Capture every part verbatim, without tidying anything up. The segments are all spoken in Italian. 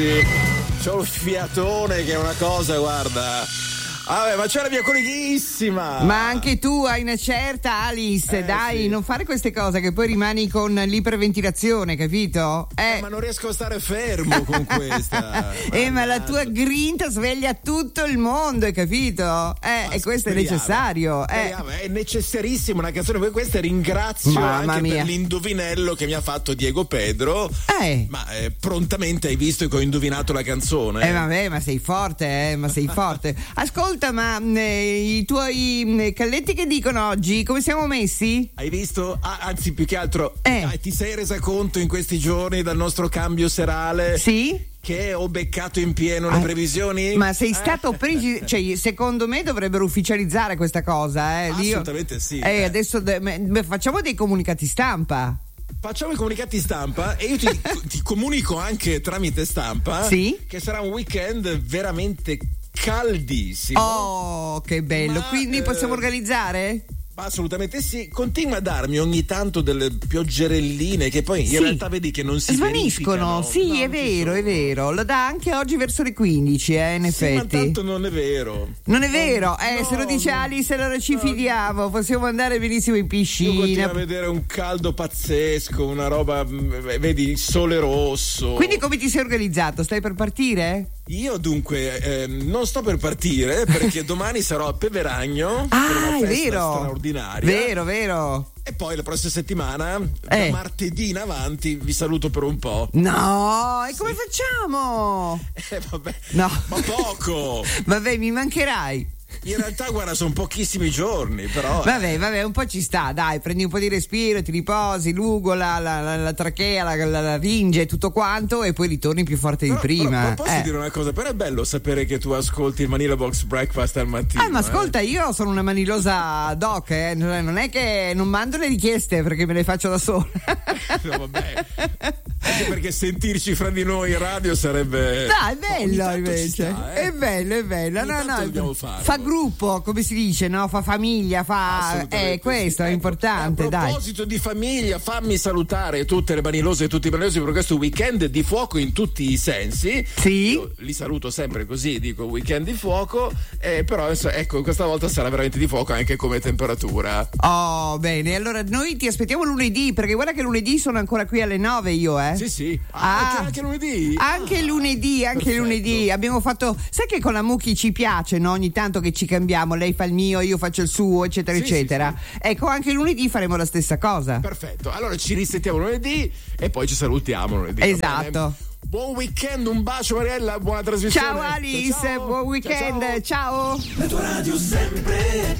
C'ho lo fiatone che è una cosa, guarda. Vabbè, ma c'è la mia colleghissima. Ma anche tu hai una certa, Alice. Eh, dai, sì. Non fare queste cose che poi rimani con l'iperventilazione, capito? Eh. Eh, ma non riesco a stare fermo con questa. Eh, ma la tua grinta sveglia tutto il mondo, hai capito? Eh, ma e questo speriamo, è necessario. Eh. È necessarissimo una canzone come questa. Ringrazio Mamma anche mia. per l'indovinello che mi ha fatto Diego Pedro. Eh. Ma eh, prontamente hai visto che ho indovinato la canzone. Eh, vabbè, ma sei forte, eh, ma sei forte. Ascolta. Ma eh, i tuoi eh, calletti che dicono oggi, come siamo messi? Hai visto? Ah, anzi, più che altro, eh. ah, ti sei resa conto in questi giorni dal nostro cambio serale? Sì. Che ho beccato in pieno ah, le previsioni? Ma sei stato presi, cioè, secondo me dovrebbero ufficializzare questa cosa, eh. Assolutamente Io, sì. Eh, eh. adesso de- facciamo dei comunicati stampa. Facciamo i comunicati stampa e io ti, ti comunico anche tramite stampa sì? che sarà un weekend veramente caldissimo. Oh, che bello. Ma, quindi possiamo eh, organizzare? Assolutamente sì. Continua a darmi ogni tanto delle pioggerelline che poi in sì. realtà vedi che non si svaniscono. Sì, no, è vero, è vero. Lo dà anche oggi verso le quindici, eh, in sì, effetti. Ma tanto non è vero. Non è vero? Eh, no, se lo dice no, Alice allora ci no, fidiamo. Possiamo andare benissimo in piscina. Io continuo a vedere un caldo pazzesco, una roba, vedi, il sole rosso. Quindi come ti sei organizzato? Stai per partire? Io dunque eh, non sto per partire perché domani sarò a Peveragno ah, per una festa è vero. straordinaria. Vero, vero. E poi la prossima settimana, eh. da martedì in avanti, vi saluto per un po'. No, e sì. come facciamo? Eh vabbè, no. ma poco. Vabbè, mi mancherai. In realtà, guarda, sono pochissimi giorni, però. Vabbè, vabbè, un po' ci sta, dai, prendi un po' di respiro, ti riposi, l'ugola, la, la, la trachea, la, la laringe, tutto quanto, e poi ritorni più forte però, di prima. Però, posso eh. dire una cosa? Però è bello sapere che tu ascolti il Manila Box Breakfast al mattino. Ah, ma ascolta, eh. io sono una manilosa doc, eh. Non è che non mando le richieste perché me le faccio da sola. No, vabbè. Anche perché sentirci fra di noi in radio sarebbe. Dai, è bello invece. Sta, eh. È bello, è bello. Ogni no, no, dobbiamo farlo. Fa gruppo, come si dice, no? Fa famiglia, fa. Eh, questo sì. è importante, a dai. A proposito di famiglia, fammi salutare tutte le manilose e tutti i manilosi per questo weekend di fuoco in tutti i sensi. Sì. Io li saluto sempre così, dico weekend di fuoco, eh, però ecco, questa volta sarà veramente di fuoco anche come temperatura. Oh, bene, allora noi ti aspettiamo lunedì, perché guarda che lunedì sono ancora qui alle nove io, eh. Sì, sì. Ah, ah anche, anche lunedì? Anche ah, lunedì, anche perfetto. lunedì. Abbiamo fatto, sai che con la Mucchi ci piace, no? Ogni tanto che ci cambiamo, lei fa il mio, io faccio il suo, eccetera, sì, eccetera. Sì, sì. Ecco, anche lunedì faremo la stessa cosa. Perfetto, allora ci risentiamo lunedì e poi ci salutiamo lunedì. Esatto. Buon weekend, un bacio Mariella, buona trasmissione. Ciao Alice, ciao. Buon weekend, ciao, ciao. ciao. La tua radio sempre,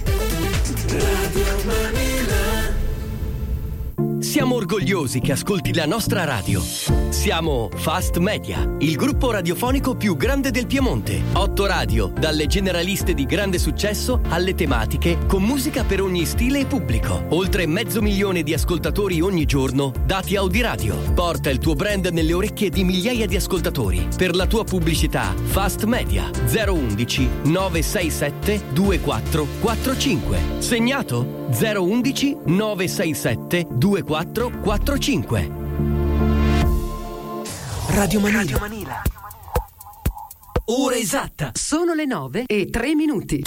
Radio Manila. Siamo orgogliosi che ascolti la nostra radio. Siamo Fast Media, il gruppo radiofonico più grande del Piemonte. Otto radio, dalle generaliste di grande successo alle tematiche, con musica per ogni stile e pubblico. Oltre mezzo milione di ascoltatori ogni giorno, dati Audiradio. Porta il tuo brand nelle orecchie di migliaia di ascoltatori. Per la tua pubblicità, Fast Media zero undici nove sei sette due quattro quattro cinque. Segnato zero undici nove sei sette due quattro quattro cinque. Radio Manila. Radio Manila. Ora esatta. Sono le nove e tre minuti.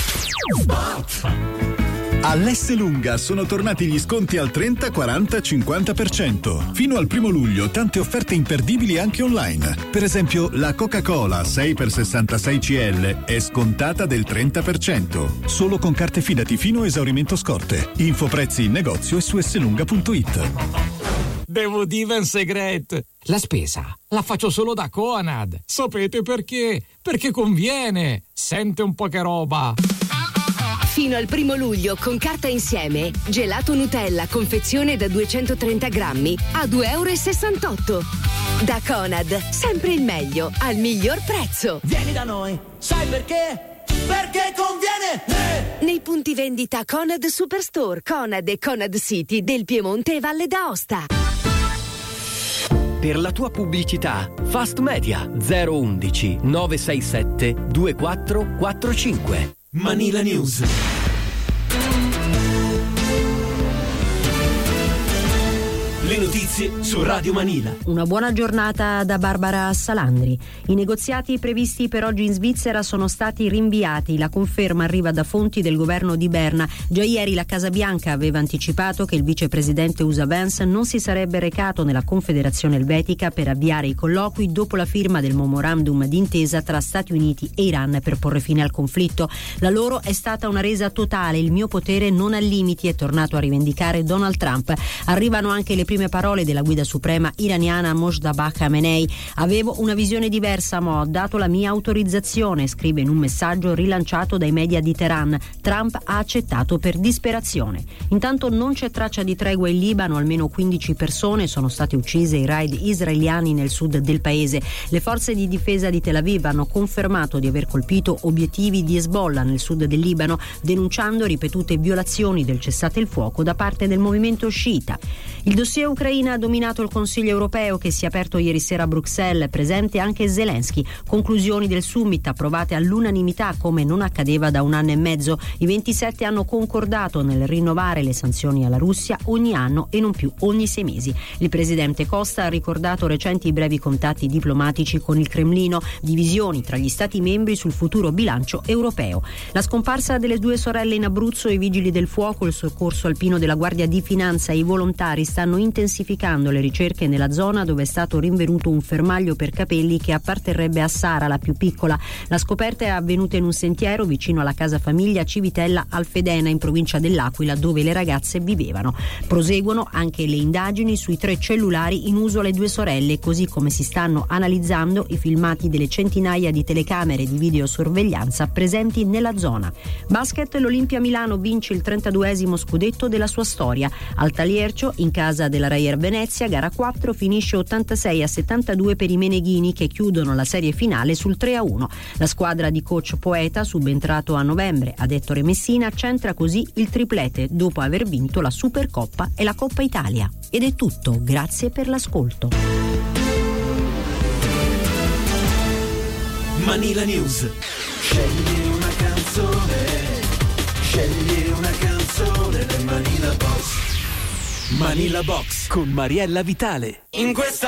All'Esselunga sono tornati gli sconti al trenta, quaranta, cinquanta per cento. Fino al primo luglio tante offerte imperdibili anche online. Per esempio la Coca-Cola sei per sessantasei centilitri è scontata del trenta per cento. Solo con carte Fidati fino a esaurimento scorte. Info prezzi in negozio e su esselunga punto it. Devo dire un segreto. La spesa la faccio solo da Conad. Sapete perché? Perché conviene. Sente un po' che roba. Fino al primo luglio con carta insieme, gelato Nutella confezione da duecentotrenta grammi a due e sessantotto euro. Da Conad, sempre il meglio al miglior prezzo. Vieni da noi, sai perché? Perché conviene! Eh! Nei punti vendita Conad Superstore, Conad e Conad City del Piemonte e Valle d'Aosta. Per la tua pubblicità, Fast Media zero undici nove sei sette due quattro quattro cinque. Manila News. Le notizie su Radio Manila. Una buona giornata da Barbara Salandri. I negoziati previsti per oggi in Svizzera sono stati rinviati. La conferma arriva da fonti del governo di Berna. Già ieri la Casa Bianca aveva anticipato che il vicepresidente U S A Vance non si sarebbe recato nella Confederazione Elvetica per avviare i colloqui dopo la firma del memorandum d'intesa tra Stati Uniti e Iran per porre fine al conflitto. La loro è stata una resa totale, il mio potere non ha limiti, è tornato a rivendicare Donald Trump. Arrivano anche le prime parole della guida suprema iraniana Mojtaba Khamenei. Avevo una visione diversa, ma ho dato la mia autorizzazione, scrive in un messaggio rilanciato dai media di Teheran. Trump ha accettato per disperazione. Intanto non c'è traccia di tregua in Libano, almeno quindici persone sono state uccise in raid israeliani nel sud del paese. Le forze di difesa di Tel Aviv hanno confermato di aver colpito obiettivi di Hezbollah nel sud del Libano, denunciando ripetute violazioni del cessate il fuoco da parte del movimento sciita. Il dossier Ucraina ha dominato il Consiglio europeo che si è aperto ieri sera a Bruxelles, presente anche Zelensky. Conclusioni del summit approvate all'unanimità come non accadeva da un anno e mezzo. I ventisette hanno concordato nel rinnovare le sanzioni alla Russia ogni anno e non più ogni sei mesi. Il presidente Costa ha ricordato recenti brevi contatti diplomatici con il Cremlino, divisioni tra gli stati membri sul futuro bilancio europeo. La scomparsa delle due sorelle in Abruzzo, i vigili del fuoco, il soccorso alpino della Guardia di Finanza e i volontari stanno intensificando le ricerche nella zona dove è stato rinvenuto un fermaglio per capelli che apparterrebbe a Sara, la più piccola. La scoperta è avvenuta in un sentiero vicino alla casa famiglia Civitella Alfedena in provincia dell'Aquila, dove le ragazze vivevano. Proseguono anche le indagini sui tre cellulari in uso alle due sorelle, così come si stanno analizzando i filmati delle centinaia di telecamere di videosorveglianza presenti nella zona. Basket, l'Olimpia Milano vince il trentaduesimo scudetto della sua storia. Al Taliercio, in casa della Reyer Venezia, gara quattro, finisce ottantasei a settantadue per i meneghini che chiudono la serie finale sul tre a uno. La squadra di coach Poeta, subentrato a novembre ad Ettore Messina, centra così il triplete dopo aver vinto la Supercoppa e la Coppa Italia. Ed è tutto, grazie per l'ascolto. Manila News. Scegli una canzone, scegli una canzone del Manila Box. Manila Box con Mariella Vitale. In questa